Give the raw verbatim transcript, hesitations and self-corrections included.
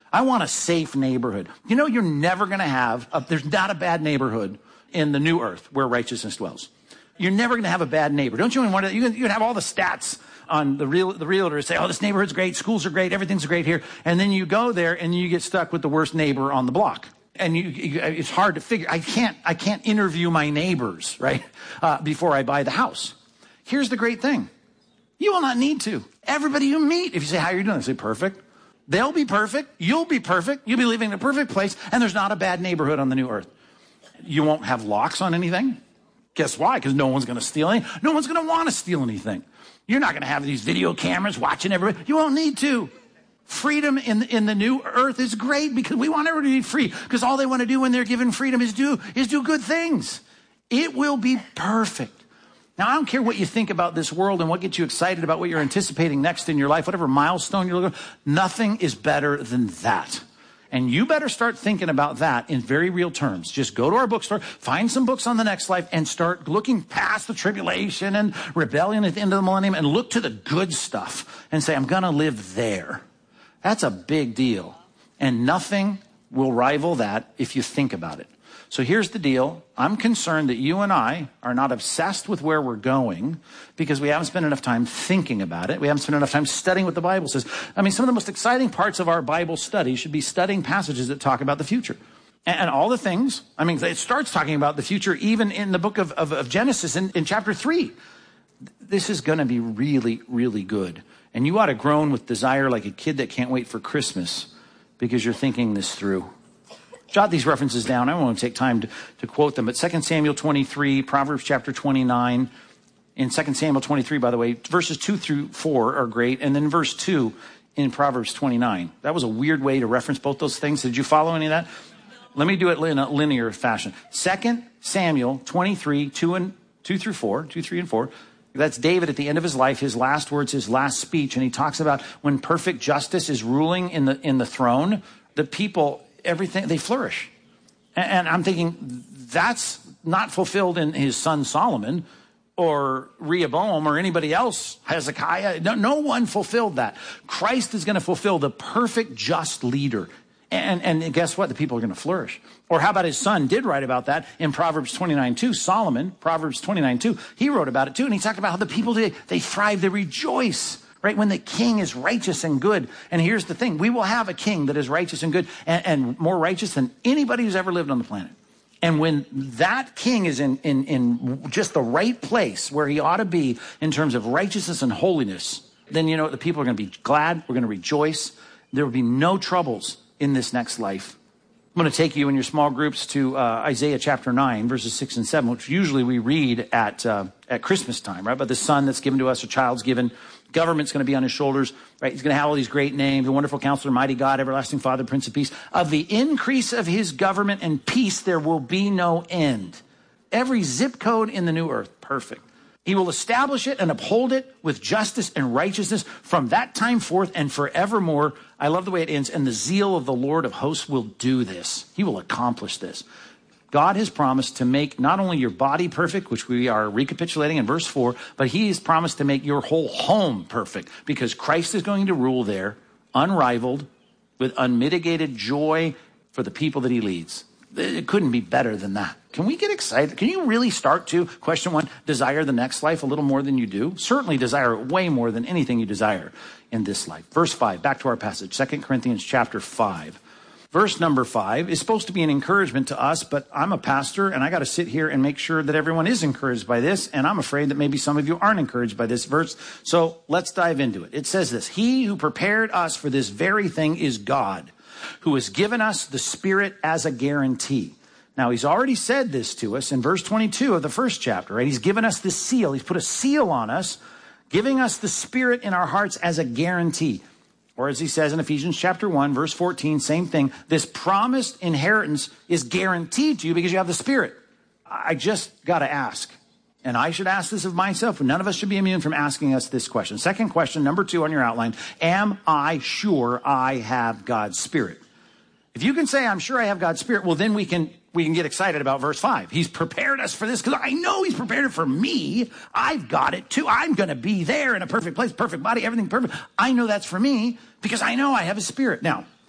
I want a safe neighborhood. You know, you're never going to have, a, there's not a bad neighborhood in the new earth where righteousness dwells. You're never going to have a bad neighbor. Don't you even want to, you can, you can have all the stats on the real, the realtors say, oh, this neighborhood's great, schools are great, everything's great here. And then you go there and you get stuck with the worst neighbor on the block. And you, you, it's hard to figure, I can't, I can't interview my neighbors, right, uh, before I buy the house. Here's the great thing. You will not need to. Everybody you meet, if you say, how are you doing? They say, perfect. They'll be perfect. You'll be perfect. You'll be living in a perfect place. And there's not a bad neighborhood on the new earth. You won't have locks on anything. Guess why? Because no one's going to steal anything. No one's going to want to steal anything. You're not going to have these video cameras watching everybody. You won't need to. Freedom in, in the new earth is great because we want everybody to be free. Because all they want to do when they're given freedom is do, is do good things. It will be perfect. Now, I don't care what you think about this world and what gets you excited about what you're anticipating next in your life, whatever milestone you're looking for, nothing is better than that. And you better start thinking about that in very real terms. Just go to our bookstore, find some books on the next life, and start looking past the tribulation and rebellion at the end of the millennium and look to the good stuff and say, I'm going to live there. That's a big deal. And nothing will rival that if you think about it. So here's the deal. I'm concerned that you and I are not obsessed with where we're going because we haven't spent enough time thinking about it. We haven't spent enough time studying what the Bible says. I mean, some of the most exciting parts of our Bible study should be studying passages that talk about the future. And, and all the things, I mean, it starts talking about the future even in the book of, of, of Genesis in, in chapter three. This is going to be really, really good. And you ought to groan with desire like a kid that can't wait for Christmas because you're thinking this through. Jot these references down. I won't take time to, to quote them. But Second Samuel twenty-three, Proverbs chapter twenty-nine. In Second Samuel twenty-three, by the way, verses two through four are great. And then verse two in Proverbs twenty-nine. That was a weird way to reference both those things. Did you follow any of that? Let me do it in a linear fashion. Second Samuel twenty-three, two and two through four, two, three, and four. That's David at the end of his life, his last words, his last speech. And he talks about when perfect justice is ruling in the in the throne, the people, everything, they flourish. And, and I'm thinking that's not fulfilled in his son Solomon or Rehoboam or anybody else, Hezekiah. No, no one fulfilled that. Christ is going to fulfill the perfect just leader. And, and guess what? The people are going to flourish. Or how about his son did write about that in Proverbs twenty-nine two. Solomon, Proverbs twenty-nine two, he wrote about it too. And he talked about how the people, they, they thrive, they rejoice, right? When the king is righteous and good. And here's the thing. We will have a king that is righteous and good and, and more righteous than anybody who's ever lived on the planet. And when that king is in, in, in just the right place where he ought to be in terms of righteousness and holiness, then you know the people are going to be glad. We're going to rejoice. There will be no troubles in this next life. I'm going to take you in your small groups to uh, Isaiah chapter nine, verses six and seven, which usually we read at uh, at Christmas time, right? About the son that's given to us, a child's given, government's going to be on his shoulders, right? He's going to have all these great names, the wonderful counselor, mighty God, everlasting Father, Prince of Peace. Of the increase of his government and peace, there will be no end. Every zip code in the new earth, perfect. He will establish it and uphold it with justice and righteousness from that time forth and forevermore. I love the way it ends. And the zeal of the Lord of hosts will do this. He will accomplish this. God has promised to make not only your body perfect, which we are recapitulating in verse four, but he has promised to make your whole home perfect because Christ is going to rule there, unrivaled, with unmitigated joy for the people that he leads. It couldn't be better than that. Can we get excited? Can you really start to, question one, desire the next life a little more than you do? Certainly desire it way more than anything you desire in this life. Verse five, back to our passage, Second Corinthians chapter five. Verse number five is supposed to be an encouragement to us, but I'm a pastor and I got to sit here and make sure that everyone is encouraged by this. And I'm afraid that maybe some of you aren't encouraged by this verse. So let's dive into it. It says this, he who prepared us for this very thing is God, who has given us the Spirit as a guarantee. Now, he's already said this to us in verse twenty-two of the first chapter, right? He's given us the seal. He's put a seal on us, giving us the Spirit in our hearts as a guarantee. Or as he says in Ephesians chapter one, verse fourteen, same thing. This promised inheritance is guaranteed to you because you have the Spirit. I just got to ask, and I should ask this of myself, and none of us should be immune from asking us this question. Second question, number two on your outline, am I sure I have God's Spirit? If you can say, I'm sure I have God's Spirit, well, then we can we can get excited about verse five. He's prepared us for this because I know he's prepared it for me. I've got it too. I'm going to be there in a perfect place, perfect body, everything perfect. I know that's for me because I know I have his Spirit. Now,